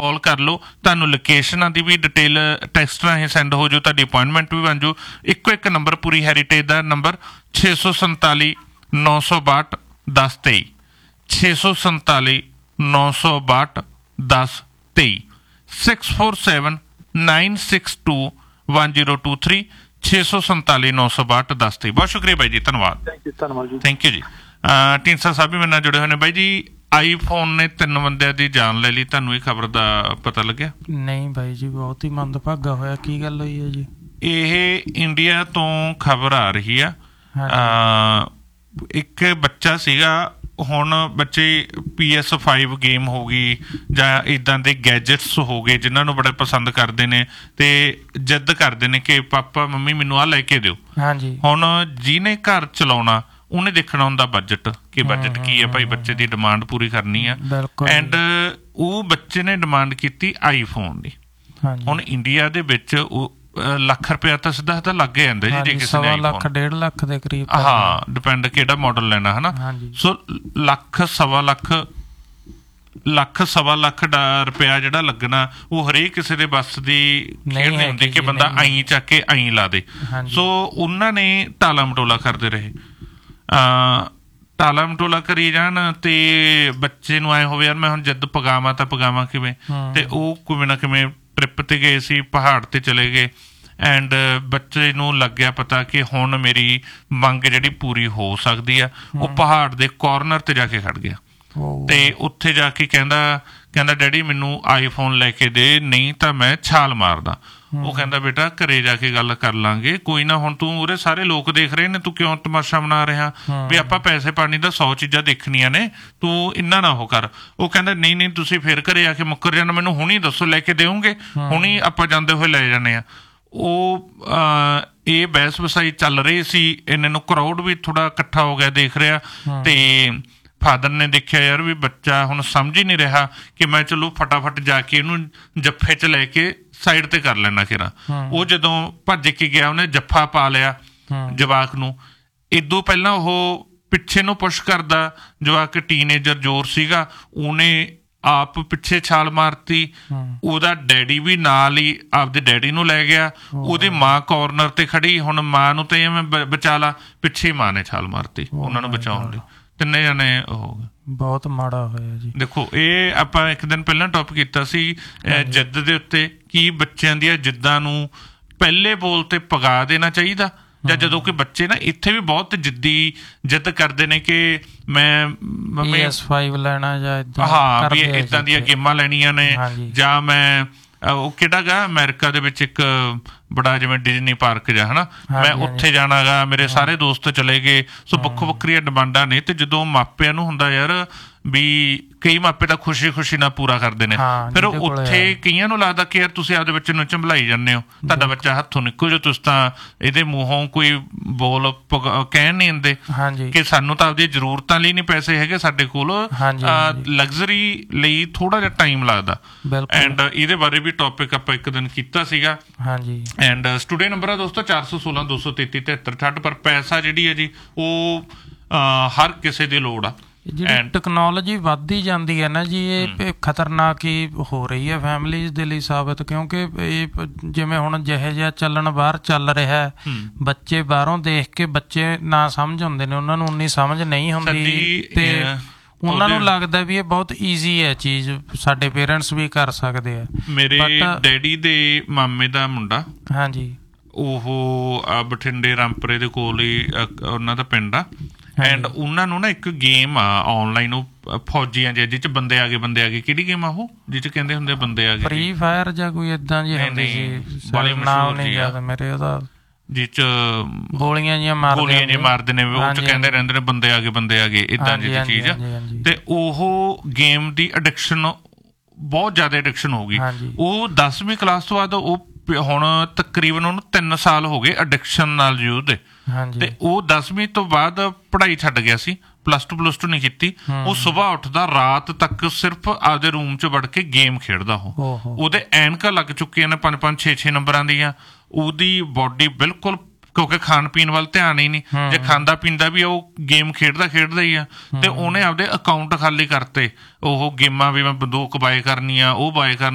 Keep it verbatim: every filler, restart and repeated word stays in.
Call कर लो, तुहानूं लोकेशनां दी भी डिटेल टैक्सट राਹੀਂ सेंड हो जाऊ, तुहाडी अपॉइंटमेंट भी बन जाऊ। इक्को एक नंबर पूरी हैरीटेज दा नंबर छे सौ संताली नौ सौ बाहठ दस तेई, छे सौ संताली नौ सौ बाहठ दस तेई, six four seven nine six to one zero to three, छे सौ संताली नौ सौ बाहठ दस तेई। बहुत शुक्रिया बाई जी, धन्यवाद। थैंक यू जी। ਢੀਂਡਸਾ ਸਾਹਿਬ भी मेरे नाल जुड़े हुए हैं। बाई जी ਆਈਫੋਨ ਨੇ ਤਿੰਨ ਬੰਦਿਆਂ ਦੀ ਜਾਨ ਲੈ ਲਈ, ਤੁਹਾਨੂੰ ਇਹ ਖਬਰ ਦਾ ਪਤਾ ਲੱਗਿਆ? ਨਹੀਂ ਬਾਈ ਜੀ, ਬਹੁਤ ਹੀ ਮੰਦਭਾਗਾ ਹੋਇਆ। ਕੀ ਗੱਲ ਹੋਈ ਹੈ ਜੀ? ਇਹ ਇੰਡੀਆ ਤੋਂ ਖਬਰ ਆ ਰਹੀ ਆ। ਇੱਕ ਬੱਚਾ ਸੀਗਾ, ਹੁਣ ਬੱਚੇ ਪੀ ਐਸ ਫਾਈਵ ਗੇਮ ਹੋ ਗਈ ਜਾਂ ਇੱਦਾਂ ਦੇ ਗੈਜਟਸ ਹੋ ਗਏ ਜਿਨ੍ਹਾਂ ਨੂੰ ਬੜਾ ਪਸੰਦ ਕਰਦੇ ਨੇ ਤੇ ਜਿੱਦ ਕਰਦੇ ਨੇ ਕਿ ਪਾਪਾ ਮੰਮੀ ਮੈਨੂੰ ਆਹ ਲੈ ਕੇ ਦਿਓ। ਹਾਂਜੀ। ਹੁਣ ਜਿਹਨੇ ਘਰ ਚਲਾਉਣਾ ਉਹਨੇ ਦੇਖਣਾ ਹੁੰਦਾ ਬਜਟ, ਕਿ ਬਜਟ ਕੀ ਹੈ ਭਾਈ, ਬੱਚੇ ਦੀ ਡਿਮਾਂਡ ਪੂਰੀ ਕਰਨੀ ਆ। ਐਂਡ ਉਹ ਬੱਚੇ ਨੇ ਡਿਮਾਂਡ ਕੀਤੀ ਆਈਫੋਨ ਦੀ। ਹੁਣ ਇੰਡੀਆ ਦੇ ਵਿੱਚ ਉਹ ਲੱਖ ਰੁਪਇਆ ਤਾਂ ਸਿੱਧਾ ਸਿੱਧਾ ਲੱਗ ਜਾਂਦਾ ਜੀ, ਜੇ ਕਿਸੇ ਨੇ ਲੱਖ ਡੇਢ ਲੱਖ ਦੇ ਕਰੀਬ। ਹਾਂ, ਡਿਪੈਂਡ ਕਿਹੜਾ ਮਾਡਲ ਲੈਣਾ ਹੈ ਨਾ। ਸੋ ਲੱਖ ਸਵਾ ਲੱਖ ਲੱਖ ਸਵਾ ਲੱਖ ਰੁਪਇਆ ਜਿਹੜਾ ਲੱਗਣਾ ਉਹ ਹਰੇਕ ਕਿਸੇ ਦੇ ਬੱਸ ਦੀ ਖੇਡ ਨਹੀਂ ਹੁੰਦੀ ਕਿ ਬੰਦਾ ਆਈ ਚੱਕ ਕੇ ਆਈ ਲਾ ਦੇ। ਸੋ ਉਹਨਾਂ ਨੇ ਟਾਲਾ ਮਟੋਲਾ ਕਰਦੇ ਰਹੇ, ਟਾਲਾ ਮਟੋਲਾ ਕਰੀ ਜਾਣ ਤੇ ਬੱਚੇ ਨੂੰ ਆਏ ਹੋਵੇ ਯਾਰ ਮੈਂ ਹੁਣ ਜਿੱਦ ਪਗਾਵਾਂ ਤਾਂ ਪਗਾਵਾਂ ਕਿਵੇਂ, ਤੇ ਉਹ ਕਿਵੇਂ ਨਾ ਕਿਵੇਂ ਟ੍ਰਿਪ ਤੇ ਗਏ ਸੀ, ਪਹਾੜ ਤੇ ਚਲੇ ਗਏ। ਐਂਡ ਬੱਚੇ ਨੂੰ ਲੱਗਿਆ ਪਤਾ ਕਿ ਹੁਣ ਮੇਰੀ ਮੰਗ ਜਿਹੜੀ ਪੂਰੀ ਹੋ ਸਕਦੀ ਆ। ਉਹ ਪਹਾੜ ਦੇ ਕੋਰਨਰ ਤੇ ਜਾ ਕੇ ਖੜ ਗਿਆ ਤੇ ਉੱਥੇ ਜਾ ਕੇ ਕਹਿੰਦਾ ਕਹਿੰਦਾ ਡੈਡੀ ਮੈਨੂੰ ਆਈਫੋਨ ਲੈ ਕੇ ਦੇ, ਨਹੀਂ ਤਾਂ ਮੈਂ ਛਾਲ ਮਾਰਦਾ। ਉਹ ਕਹਿੰਦਾ ਬੇਟਾ ਘਰੇ ਜਾ ਕੇ ਗੱਲ ਕਰ ਲਾਂਗੇ, ਕੋਈ ਨਾ, ਹੁਣ ਤੂੰ ਉਰੇ ਸਾਰੇ ਲੋਕ ਦੇਖ ਰਹੇ ਨੇ, ਤੂੰ ਕਿਉਂ ਤਮਾਸ਼ਾ ਬਣਾ ਰਿਹਾ ਵੀ ਆਪਾਂ ਪੈਸੇ ਪਾਣੀ ਦਾ ਸੌ ਚੀਜ਼ਾਂ ਦੇਖਣੀਆਂ ਨੇ, ਤੂੰ ਇੰਨਾ ਨਾ ਉਹ ਕਰ। ਉਹ ਕਹਿੰਦਾ ਨਹੀਂ ਨਹੀਂ ਤੁਸੀਂ ਫਿਰ ਘਰੇ ਆ ਕੇ ਮੁੱਕਰ ਜਾਣਾ, ਮੈਨੂੰ ਹੁਣੀ ਦੱਸੋ ਲੈ ਕੇ ਦੇਵੋਗੇ, ਹੁਣੀ ਆਪਾਂ ਜਾਂਦੇ ਹੋਏ ਲੈ ਜਾਣੇ ਆ। ਉਹ ਇਹ ਬਹਿਸ ਵਸਾਈ ਚੱਲ ਰਹੀ ਸੀ, ਇੰਨੇ ਨੂੰ ਕਰਾਊਡ ਵੀ ਥੋੜਾ ਇਕੱਠਾ ਹੋ ਗਿਆ ਦੇਖ ਰਿਹਾ। ਤੇ ਫਾਦਰ ਨੇ ਦੇਖਿਆ ਯਾਰ ਵੀ ਬੱਚਾ ਹੁਣ ਸਮਝ ਹੀ ਨਹੀਂ ਰਿਹਾ ਕਿ ਮੈਂ ਚਲੋ ਫਟਾਫਟ ਜਾ ਕੇ ਇਹਨੂੰ ਜੱਫੇ 'ਚ ਲੈ ਕੇ ਸਾਈਡ ਤੇ ਕਰ ਲੈਣਾ ਕਿਰਾ। ਉਹ ਜਦੋਂ ਭੱਜ ਕੇ ਗਿਆ ਉਹਨੇ ਜੱਫਾ ਪਾ ਲਿਆ ਜਵਾਕ ਨੂੰ। ਇਦੋਂ ਪਹਿਲਾਂ ਉਹ ਪਿੱਛੇ ਨੂੰ ਪੁਸ਼ ਕਰਦਾ, ਜਵਾਕ ਟੀਨੇਜਰ ਜ਼ੋਰ ਸੀਗਾ, ਉਹਨੇ ਆਪ ਪਿੱਛੇ ਛਾਲ ਮਾਰਤੀ। ਉਹਦਾ ਡੈਡੀ ਵੀ ਨਾਲ ਹੀ ਆਪਦੇ ਡੈਡੀ ਨੂੰ ਲੈ ਗਿਆ, ਉਹਦੀ ਮਾਂ ਕੋਰਨਰ ਤੇ ਖੜੀ। ਹੁਣ ਮਾਂ ਨੂੰ ਤੇ ਮੈਂ ਬਚਾ ਲਾ, ਪਿੱਛੇ ਮਾਂ ਨੇ ਛਾਲ ਮਾਰਤੀ ਉਹਨਾਂ ਨੂੰ ਬਚਾਉਣ ਲਈ। ਤਿੰਨੇ ਜਾਣੇ ਉਹ ਬਹੁਤ ਮਾੜਾ ਹੋਇਆ ਜੀ। ਦੇਖੋ ਇਹ ਆਪਾਂ ਇੱਕ ਦਿਨ ਪਹਿਲਾਂ ਟੌਪ ਕੀਤਾ ਸੀ ਜਿੱਦ ਦੇ ਉੱਤੇ, ਕਿ ਬੱਚਿਆਂ ਦੀਆਂ ਜਿੱਦਾਂ ਨੂੰ ਪਹਿਲੇ ਬੋਲ ਤੇ ਪਗਾ ਦੇਣਾ ਚਾਹੀਦਾ, ਜਾਂ ਜਦੋਂ ਕਿ ਬੱਚੇ ਨਾ ਇੱਥੇ ਵੀ ਬਹੁਤ ਜਿੱਦੀ ਜਿੱਦ ਕਰਦੇ ਨੇ ਕਿ ਮੈਂ ਮੰਮੀ ਪੀ ਐਸ ਫਾਈਵ ਲੈਣਾ ਜਾਂ ਹਾਂ ਵੀ ਇੱਦਾਂ ਦੀਆਂ ਗੇਮਾਂ ਲੈਣੀਆਂ ਨੇ, ਜਾਂ ਮੈਂ ਉਹ ਕਿਹੜਾ ਗਾ ਅਮਰੀਕਾ ਦੇ ਵਿੱਚ ਇੱਕ ਬੜਾ ਜਿਵੇਂ ਡਿਜ਼ਨੀ ਪਾਰਕ ਜਾ ਹੈ ਨਾ, ਮੈਂ ਉੱਥੇ ਜਾਣਾ ਗਾ, ਮੇਰੇ ਸਾਰੇ ਦੋਸਤ ਚਲੇ ਗਏ। ਸੋ ਵੱਖੋ ਵੱਖਰੀਆਂ ਡਿਮਾਂਡਾਂ ਨੇ। ਤੇ ਜਦੋਂ ਮਾਪਿਆਂ ਨੂੰ ਹੁੰਦਾ ਯਾਰ ਵੀ ਕਈ ਮਾਪੇ ਤਾਂ ਖੁਸ਼ੀ ਖੁਸ਼ੀ ਨਾਲ ਪੂਰਾ ਕਰਦੇ ਨੇ, ਫਿਰ ਉੱਥੇ ਕਈਆਂ ਨੂੰ ਲੱਗਦਾ ਕਿ ਯਾਰ ਤੁਸੀਂ ਆਪਦੇ ਬੱਚੇ ਨੂੰ ਝੰਬਲਾਈ ਜਾਂਦੇ ਹੋ, ਤੁਹਾਡਾ ਬੱਚਾ ਹੱਥੋਂ ਨਿਕਲ ਜਾਓ, ਤੁਸੀਂ ਤਾਂ ਇਹਦੇ ਮੂੰਹੋਂ ਕੋਈ ਬੋਲ ਕਹਿਣ ਨਹੀਂ ਦਿੰਦੇ ਕਿ ਸਾਨੂੰ ਤਾਂ ਆਪਦੀਆਂ ਜ਼ਰੂਰਤਾਂ ਲਈ ਨਹੀਂ ਪੈਸੇ ਹੈਗੇ ਸਾਡੇ ਕੋਲ, ਲਗਜ਼ਰੀ ਲਈ ਥੋੜਾ ਜਿਹਾ ਟਾਈਮ ਲੱਗਦਾ। ਐਂਡ ਇਹਦੇ ਬਾਰੇ ਵੀ ਟੌਪਿਕ ਆਪਾਂ ਇੱਕ ਦਿਨ ਕੀਤਾ ਸੀਗਾ। ਐਂਡ ਸਟੂਡੀਓ ਨੰਬਰ ਆ ਦੋਸਤੋ ਚਾਰ ਸੌ ਸੋਲਾਂ ਦੋ ਸੌ ਤੇਤੀ ਤਿਹੱਤਰ ਅਠੱਠ। ਪਰ ਪੈਸਾ ਜਿਹੜੀ ਹੈ ਜੀ ਉਹ ਹਰ ਕਿਸੇ ਦੀ ਲੋੜ ਆ। ਜਿਹੜੀ ਟੈਕਨੋਲੋਜੀ ਵੱਧਦੀ ਜਾਂਦੀ ਹੈ ਨਾ ਜੀ, ਇਹ ਖਤਰਨਾਕ ਹੀ ਹੋ ਰਹੀ ਹੈ ਫੈਮਲੀਜ਼ ਦੇ ਲਈ ਸਾਬਿਤ, ਕਿਉਂਕਿ ਇਹ ਜਿਵੇਂ ਹੁਣ ਜਿਹੇ ਜਿਹਾ ਚੱਲਣ ਬਾਹਰ ਚੱਲ ਰਿਹਾ, ਬੱਚੇ ਬਾਹਰੋਂ ਦੇਖ ਕੇ ਬੱਚੇ ਨਾ ਸਮਝ ਹੁੰਦੇ ਨੇ, ਉਹਨਾਂ ਨੂੰ ਉਨੀ ਸਮਝ ਨਹੀਂ ਹੁੰਦੀ ਤੇ ਉਹਨਾਂ ਨੂੰ ਲੱਗਦਾ ਵੀ ਇਹ ਬਹੁਤ ਈਜ਼ੀ ਹੈ ਚੀਜ਼, ਸਾਡੇ ਪੇਰੈਂਟਸ ਵੀ ਕਰ ਸਕਦੇ ਆ। ਮੇਰੇ ਡੈਡੀ ਦੇ ਮਾਮੇ ਦਾ ਮੁੰਡਾ, ਹਾਂਜੀ, ਉਹ ਬਠਿੰਡੇ ਰਾਮਪੁਰੇ ਦੇ ਕੋਲ ਹੀ ਉਹਨਾਂ ਦਾ ਪਿੰਡ ਆ। ਐਂਡ ਉਹਨਾਂ ਨੂੰ ਨਾ ਇੱਕ ਗੇਮ ਆ ਆਨਲਾਈਨ, ਉਹ ਫੌਜੀਆਂ ਜਿਹੇ ਜਿਹ 'ਚ ਬੰਦੇ ਆ ਗਏ ਬੰਦੇ ਆ ਗਏ ਕਿਹੜੀ ਗੇਮ ਆ ਉਹ ਜਿਹ 'ਚ ਕਹਿੰਦੇ ਹੁੰਦੇ ਬੰਦੇ ਆ ਗਏ, ਫ੍ਰੀ ਫਾਇਰ ਜਾਂ ਕੋਈ ਏਦਾਂ ਜੀ ਹੁੰਦੀ ਸੀ, ਨਾਮ ਨਹੀਂ ਯਾਦ ਮੇਰੇ ਉਹਦਾ, ਜਿਹ 'ਚ ਗੋਲੀਆਂ ਜਿਹੀਆਂ ਮਾਰਦੇ ਗੋਲੀਆਂ ਜਿਹੀਆਂ ਮਾਰਦੇ ਨੇ, ਉਹ 'ਚ ਕਹਿੰਦੇ ਰਹਿੰਦੇ ਨੇ ਬੰਦੇ ਆ ਗਏ ਬੰਦੇ ਆ ਗਏ, ਏਦਾਂ ਦੀ ਚੀਜ਼ ਆ। ਤੇ ਉਹ ਗੇਮ ਦੀ ਅਡਿਕਸ਼ਨ ਬਹੁਤ ਜ਼ਿਆਦਾ ਅਡਿਕਸ਼ਨ ਹੋ ਗਈ। ਉਹ ਦਸਵੀਂ ਕਲਾਸ ਤੋਂ ਬਾਅਦ ਉਹ ਹੁਣ ਤਕਰੀਬਨ ਉਹਨੂੰ ਤਿੰਨ ਸਾਲ ਹੋ ਗਏ ਅਡਿਕਸ਼ਨ ਨਾਲ ਯੂਜ਼ਡ, ਤੇ ਉਹ ਦਸਵੀਂ ਤੋਂ ਬਾਅਦ ਪੜ੍ਹਾਈ ਛੱਡ ਗਿਆ ਸੀ, ਪਲੱਸ ਟੂ ਪਲੱਸ ਟੂ ਨਹੀਂ ਕੀਤੀ। ਉਹ ਸੁਬਾਹ ਉੱਠਦਾ ਰਾਤ ਤੱਕ ਸਿਰਫ ਆਪਦੇ ਰੂਮ 'ਚ ਵੜ ਕੇ ਗੇਮ ਖੇਡਦਾ। ਉਹ ਉਹਦੇ ਐਨਕਾਂ ਲੱਗ ਚੁੱਕੀਆਂ ਨੇ ਪੰਜ ਪੰਜ ਛੇ ਛੇ ਨੰਬਰਾਂ ਦੀਆਂ। ਉਹਦੀ ਬੋਡੀ ਬਿਲਕੁਲ, ਕਿਉਂਕਿ ਖਾਣ ਪੀਣ ਵੱਲ ਧਿਆਨ ਹੀ ਨਹੀਂ, ਜੇ ਖਾਂਦਾ ਪੀਂਦਾ ਵੀ ਉਹ ਗੇਮ ਖੇਡਦਾ ਖੇਡਦਾ ਹੀ ਆ। ਤੇ ਉਹਨੇ ਆਪਦੇ ਅਕਾਊਂਟ ਖਾਲੀ ਕਰਤੇ, ਉਹ ਗੇਮਾਂ ਵੀ ਮੈਂ ਬੰਦੂਕ ਬਾਏ ਕਰਨੀ ਆ, ਉਹ ਬਾਏ ਕਰਨੀ